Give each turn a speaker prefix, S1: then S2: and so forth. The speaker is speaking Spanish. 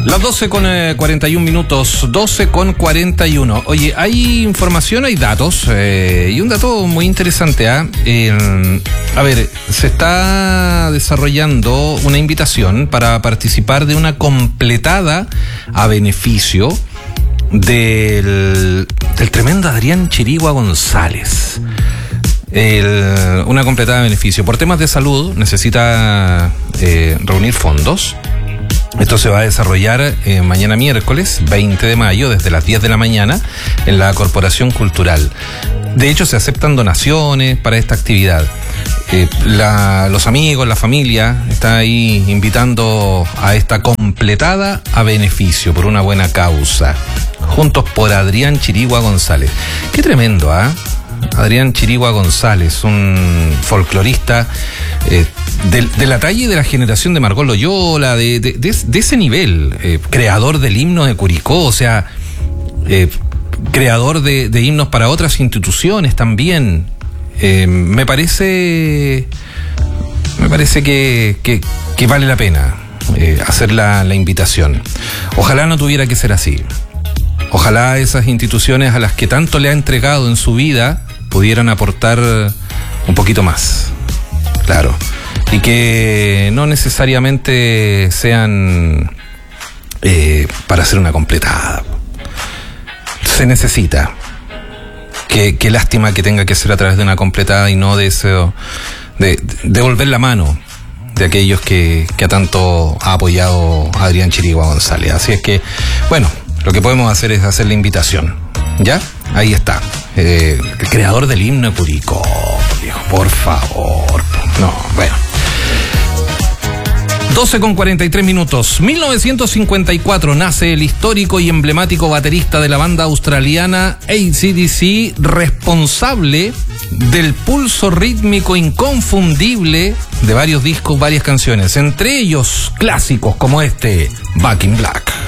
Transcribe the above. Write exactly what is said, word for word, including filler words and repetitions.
S1: Las doce con cuarenta y un minutos, doce con cuarenta y uno. Oye, hay información, hay datos, eh, y un dato muy interesante. ¿eh? Eh, a ver, se está desarrollando una invitación para participar de una completada a beneficio del, del tremendo Adrián Chirigua González. El, una completada a beneficio. Por temas de salud necesita eh, reunir fondos. Esto se va a desarrollar eh, mañana miércoles veinte de mayo desde las diez de la mañana en la Corporación Cultural. De hecho, se aceptan donaciones para esta actividad. Eh, la, los amigos, la familia está ahí invitando a esta completada a beneficio por una buena causa. Juntos por Adrián Chirigua González. Qué tremendo, ¿ah? ¿eh? Adrián Chirigua González, un folclorista eh, de, de la talla y de la generación de Margot Loyola, de, de, de, de ese nivel, eh, creador del himno de Curicó, o sea, eh, creador de, de himnos para otras instituciones también. Eh, me parece, me parece que, que, que vale la pena eh, hacer la, la invitación. Ojalá no tuviera que ser así. Ojalá esas instituciones a las que tanto le ha entregado en su vida pudieran aportar un poquito más, claro, y que no necesariamente sean eh, para hacer una completada. Se necesita. Qué, qué lástima que tenga que ser a través de una completada y no de eso, de, de devolver la mano de aquellos que, que a tanto ha apoyado a Adrián Chirigua González. Así es que, bueno, lo que podemos hacer es hacer la invitación. ¿Ya? Ahí está. Eh, el creador del himno de Curicó. Por favor. No, bueno. doce con cuarenta y tres minutos. mil novecientos cincuenta y cuatro nace el histórico y emblemático baterista de la banda australiana A C D C, responsable del pulso rítmico inconfundible de varios discos, varias canciones, entre ellos clásicos como este, Back in Black.